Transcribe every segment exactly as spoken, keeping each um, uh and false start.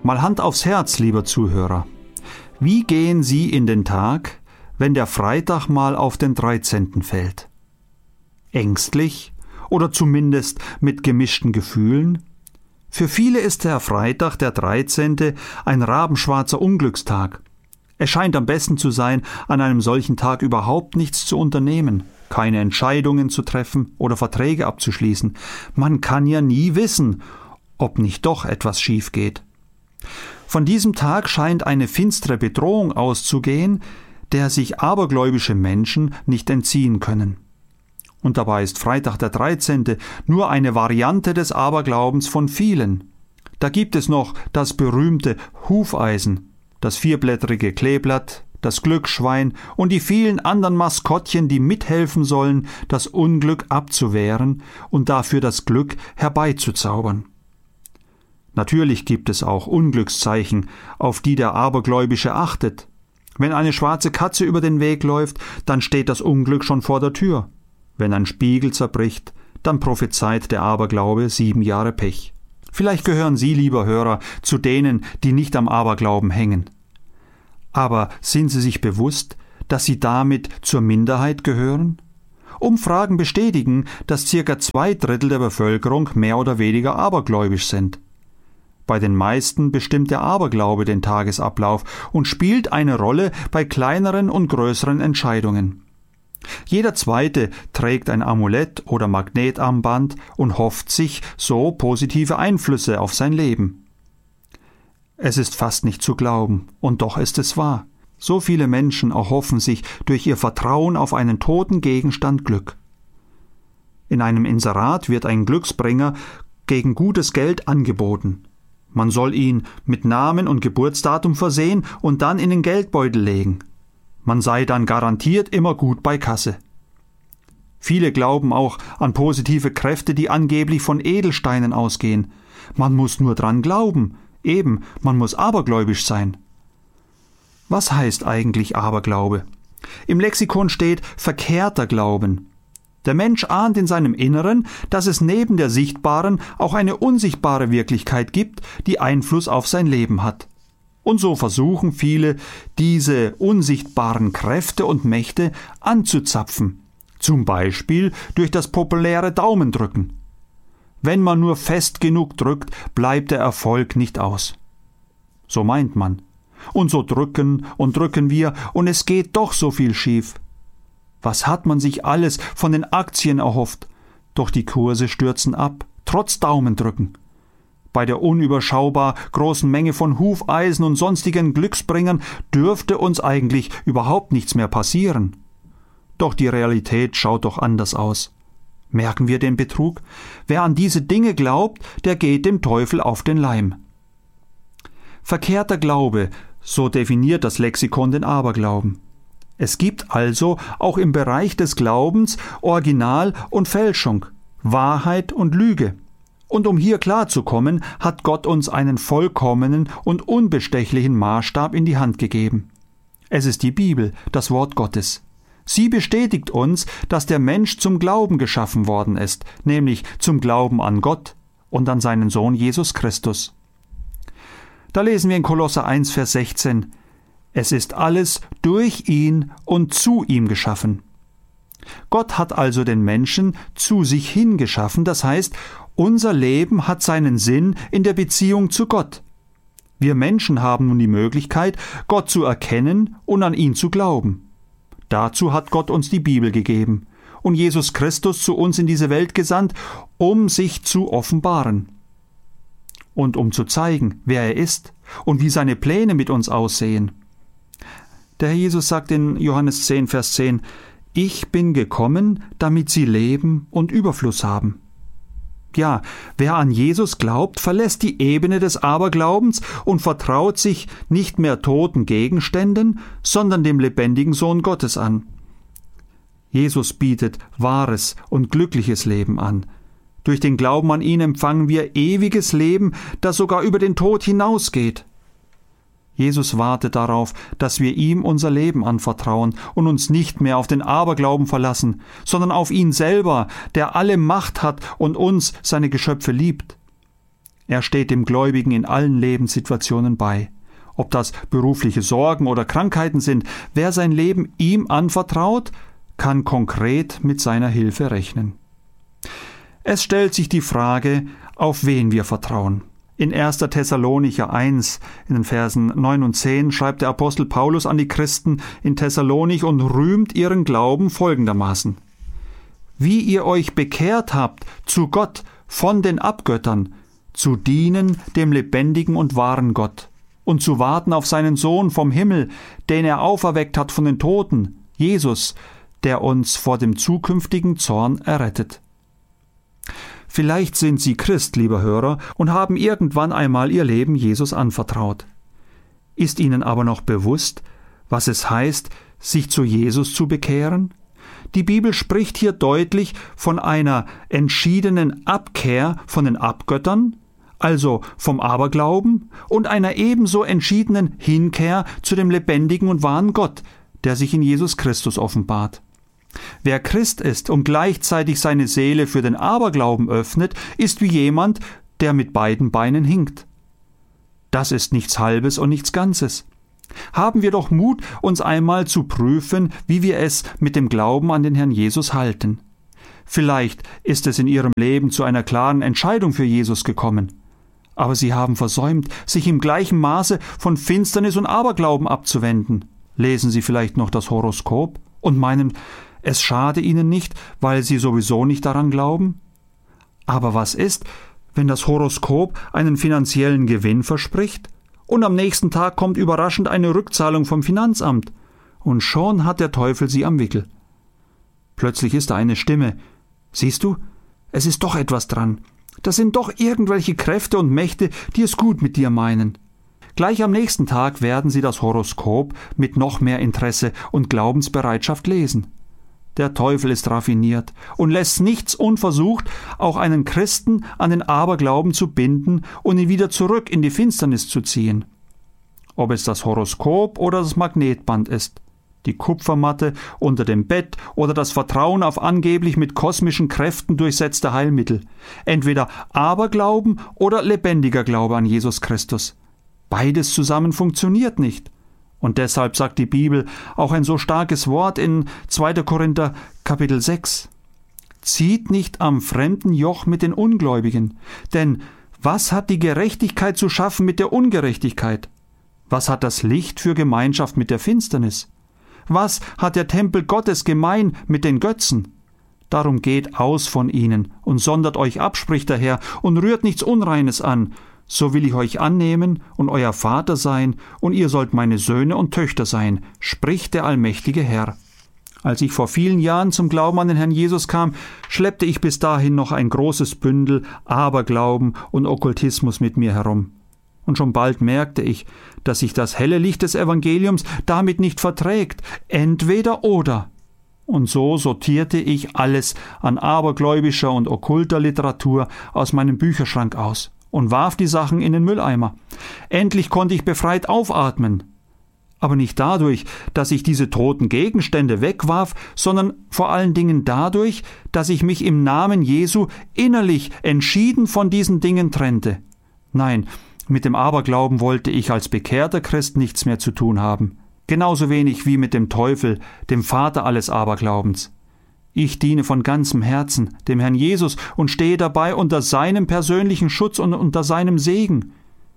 Mal Hand aufs Herz, lieber Zuhörer. Wie gehen Sie in den Tag, wenn der Freitag mal auf den dreizehnten fällt? Ängstlich oder zumindest mit gemischten Gefühlen? Für viele ist der Freitag, der dreizehnte, ein rabenschwarzer Unglückstag. Es scheint am besten zu sein, an einem solchen Tag überhaupt nichts zu unternehmen, keine Entscheidungen zu treffen oder Verträge abzuschließen. Man kann ja nie wissen, ob nicht doch etwas schief geht. Von diesem Tag scheint eine finstere Bedrohung auszugehen, der sich abergläubische Menschen nicht entziehen können. Und dabei ist Freitag der dreizehnte nur eine Variante des Aberglaubens von vielen. Da gibt es noch das berühmte Hufeisen, das vierblättrige Kleeblatt, das Glücksschwein und die vielen anderen Maskottchen, die mithelfen sollen, das Unglück abzuwehren und dafür das Glück herbeizuzaubern. Natürlich gibt es auch Unglückszeichen, auf die der Abergläubische achtet. Wenn eine schwarze Katze über den Weg läuft, dann steht das Unglück schon vor der Tür. Wenn ein Spiegel zerbricht, dann prophezeit der Aberglaube sieben Jahre Pech. Vielleicht gehören Sie, lieber Hörer, zu denen, die nicht am Aberglauben hängen. Aber sind Sie sich bewusst, dass Sie damit zur Minderheit gehören? Umfragen bestätigen, dass circa zwei Drittel der Bevölkerung mehr oder weniger abergläubisch sind. Bei den meisten bestimmt der Aberglaube den Tagesablauf und spielt eine Rolle bei kleineren und größeren Entscheidungen. Jeder Zweite trägt ein Amulett oder Magnetarmband und hofft sich so positive Einflüsse auf sein Leben. Es ist fast nicht zu glauben, und doch ist es wahr. So viele Menschen erhoffen sich durch ihr Vertrauen auf einen toten Gegenstand Glück. In einem Inserat wird ein Glücksbringer gegen gutes Geld angeboten. Man soll ihn mit Namen und Geburtsdatum versehen und dann in den Geldbeutel legen. Man sei dann garantiert immer gut bei Kasse. Viele glauben auch an positive Kräfte, die angeblich von Edelsteinen ausgehen. Man muss nur dran glauben. Eben, man muss abergläubisch sein. Was heißt eigentlich Aberglaube? Im Lexikon steht verkehrter Glauben. Der Mensch ahnt in seinem Inneren, dass es neben der sichtbaren auch eine unsichtbare Wirklichkeit gibt, die Einfluss auf sein Leben hat. Und so versuchen viele, diese unsichtbaren Kräfte und Mächte anzuzapfen, zum Beispiel durch das populäre Daumendrücken. Wenn man nur fest genug drückt, bleibt der Erfolg nicht aus. So meint man. Und so drücken und drücken wir, und es geht doch so viel schief. Was hat man sich alles von den Aktien erhofft? Doch die Kurse stürzen ab, trotz Daumendrücken. Bei der unüberschaubar großen Menge von Hufeisen und sonstigen Glücksbringern dürfte uns eigentlich überhaupt nichts mehr passieren. Doch die Realität schaut doch anders aus. Merken wir den Betrug? Wer an diese Dinge glaubt, der geht dem Teufel auf den Leim. Verkehrter Glaube, so definiert das Lexikon den Aberglauben. Es gibt also auch im Bereich des Glaubens Original und Fälschung, Wahrheit und Lüge. Und um hier klarzukommen, hat Gott uns einen vollkommenen und unbestechlichen Maßstab in die Hand gegeben. Es ist die Bibel, das Wort Gottes. Sie bestätigt uns, dass der Mensch zum Glauben geschaffen worden ist, nämlich zum Glauben an Gott und an seinen Sohn Jesus Christus. Da lesen wir in Kolosser eins, Vers sechzehn: Es ist alles durch ihn und zu ihm geschaffen. Gott hat also den Menschen zu sich hin geschaffen, das heißt, unser Leben hat seinen Sinn in der Beziehung zu Gott. Wir Menschen haben nun die Möglichkeit, Gott zu erkennen und an ihn zu glauben. Dazu hat Gott uns die Bibel gegeben und Jesus Christus zu uns in diese Welt gesandt, um sich zu offenbaren und um zu zeigen, wer er ist und wie seine Pläne mit uns aussehen. Der Herr Jesus sagt in Johannes zehn, Vers zehn: Ich bin gekommen, damit sie Leben und Überfluss haben. Ja, wer an Jesus glaubt, verlässt die Ebene des Aberglaubens und vertraut sich nicht mehr toten Gegenständen, sondern dem lebendigen Sohn Gottes an. Jesus bietet wahres und glückliches Leben an. Durch den Glauben an ihn empfangen wir ewiges Leben, das sogar über den Tod hinausgeht. Jesus wartet darauf, dass wir ihm unser Leben anvertrauen und uns nicht mehr auf den Aberglauben verlassen, sondern auf ihn selber, der alle Macht hat und uns, seine Geschöpfe, liebt. Er steht dem Gläubigen in allen Lebenssituationen bei. Ob das berufliche Sorgen oder Krankheiten sind, wer sein Leben ihm anvertraut, kann konkret mit seiner Hilfe rechnen. Es stellt sich die Frage, auf wen wir vertrauen. In erster Thessalonicher eins, in den Versen neun und zehn, schreibt der Apostel Paulus an die Christen in Thessalonich und rühmt ihren Glauben folgendermaßen: Wie ihr euch bekehrt habt zu Gott von den Abgöttern, zu dienen dem lebendigen und wahren Gott und zu warten auf seinen Sohn vom Himmel, den er auferweckt hat von den Toten, Jesus, der uns vor dem zukünftigen Zorn errettet. Vielleicht sind Sie Christ, lieber Hörer, und haben irgendwann einmal Ihr Leben Jesus anvertraut. Ist Ihnen aber noch bewusst, was es heißt, sich zu Jesus zu bekehren? Die Bibel spricht hier deutlich von einer entschiedenen Abkehr von den Abgöttern, also vom Aberglauben, und einer ebenso entschiedenen Hinkehr zu dem lebendigen und wahren Gott, der sich in Jesus Christus offenbart. Wer Christ ist und gleichzeitig seine Seele für den Aberglauben öffnet, ist wie jemand, der mit beiden Beinen hinkt. Das ist nichts Halbes und nichts Ganzes. Haben wir doch Mut, uns einmal zu prüfen, wie wir es mit dem Glauben an den Herrn Jesus halten. Vielleicht ist es in Ihrem Leben zu einer klaren Entscheidung für Jesus gekommen. Aber Sie haben versäumt, sich im gleichen Maße von Finsternis und Aberglauben abzuwenden. Lesen Sie vielleicht noch das Horoskop und meinen, es schade Ihnen nicht, weil Sie sowieso nicht daran glauben? Aber was ist, wenn das Horoskop einen finanziellen Gewinn verspricht und am nächsten Tag kommt überraschend eine Rückzahlung vom Finanzamt und schon hat der Teufel Sie am Wickel? Plötzlich ist da eine Stimme. Siehst du, es ist doch etwas dran. Das sind doch irgendwelche Kräfte und Mächte, die es gut mit dir meinen. Gleich am nächsten Tag werden Sie das Horoskop mit noch mehr Interesse und Glaubensbereitschaft lesen. Der Teufel ist raffiniert und lässt nichts unversucht, auch einen Christen an den Aberglauben zu binden und ihn wieder zurück in die Finsternis zu ziehen. Ob es das Horoskop oder das Magnetband ist, die Kupfermatte unter dem Bett oder das Vertrauen auf angeblich mit kosmischen Kräften durchsetzte Heilmittel. Entweder Aberglauben oder lebendiger Glaube an Jesus Christus. Beides zusammen funktioniert nicht. Und deshalb sagt die Bibel auch ein so starkes Wort in zweiter Korinther Kapitel sechs. Zieht nicht am fremden Joch mit den Ungläubigen, denn was hat die Gerechtigkeit zu schaffen mit der Ungerechtigkeit? Was hat das Licht für Gemeinschaft mit der Finsternis? Was hat der Tempel Gottes gemein mit den Götzen? Darum geht aus von ihnen und sondert euch ab, spricht der Herr, und rührt nichts Unreines an. So will ich euch annehmen und euer Vater sein, und ihr sollt meine Söhne und Töchter sein, spricht der allmächtige Herr. Als ich vor vielen Jahren zum Glauben an den Herrn Jesus kam, schleppte ich bis dahin noch ein großes Bündel Aberglauben und Okkultismus mit mir herum. Und schon bald merkte ich, dass sich das helle Licht des Evangeliums damit nicht verträgt, entweder oder. Und so sortierte ich alles an abergläubischer und okkulter Literatur aus meinem Bücherschrank aus und warf die Sachen in den Mülleimer. Endlich konnte ich befreit aufatmen. Aber nicht dadurch, dass ich diese toten Gegenstände wegwarf, sondern vor allen Dingen dadurch, dass ich mich im Namen Jesu innerlich entschieden von diesen Dingen trennte. Nein, mit dem Aberglauben wollte ich als bekehrter Christ nichts mehr zu tun haben. Genauso wenig wie mit dem Teufel, dem Vater alles Aberglaubens. Ich diene von ganzem Herzen dem Herrn Jesus und stehe dabei unter seinem persönlichen Schutz und unter seinem Segen.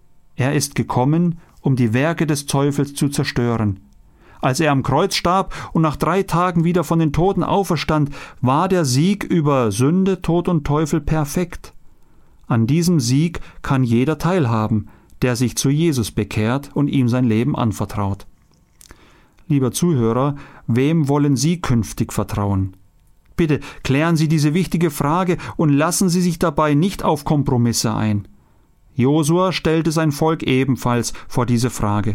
Er ist gekommen, um die Werke des Teufels zu zerstören. Als er am Kreuz starb und nach drei Tagen wieder von den Toten auferstand, war der Sieg über Sünde, Tod und Teufel perfekt. An diesem Sieg kann jeder teilhaben, der sich zu Jesus bekehrt und ihm sein Leben anvertraut. Lieber Zuhörer, wem wollen Sie künftig vertrauen? Bitte klären Sie diese wichtige Frage und lassen Sie sich dabei nicht auf Kompromisse ein. Josua stellte sein Volk ebenfalls vor diese Frage.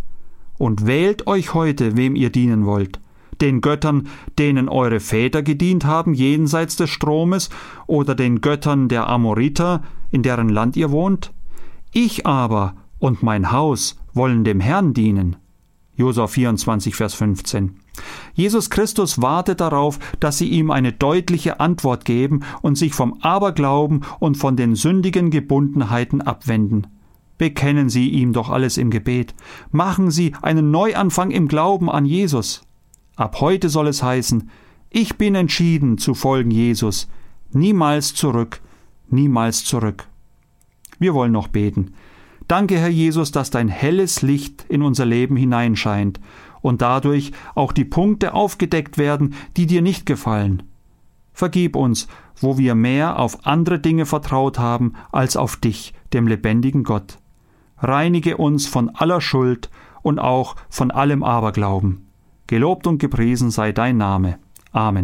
Und wählt euch heute, wem ihr dienen wollt, den Göttern, denen eure Väter gedient haben, jenseits des Stromes, oder den Göttern der Amoriter, in deren Land ihr wohnt? Ich aber und mein Haus wollen dem Herrn dienen. Josua vierundzwanzig, Vers fünfzehn. Jesus Christus wartet darauf, dass sie ihm eine deutliche Antwort geben und sich vom Aberglauben und von den sündigen Gebundenheiten abwenden. Bekennen Sie ihm doch alles im Gebet. Machen Sie einen Neuanfang im Glauben an Jesus. Ab heute soll es heißen: Ich bin entschieden zu folgen Jesus. Niemals zurück, niemals zurück. Wir wollen noch beten. Danke, Herr Jesus, dass dein helles Licht in unser Leben hineinscheint und dadurch auch die Punkte aufgedeckt werden, die dir nicht gefallen. Vergib uns, wo wir mehr auf andere Dinge vertraut haben als auf dich, dem lebendigen Gott. Reinige uns von aller Schuld und auch von allem Aberglauben. Gelobt und gepriesen sei dein Name. Amen.